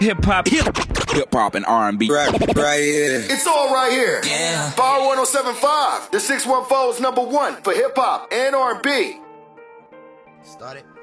Hip hop and R&B. Right here. It's all right here. Yeah. Power 107.5. The 614's #1 for hip hop and R&B. Start it.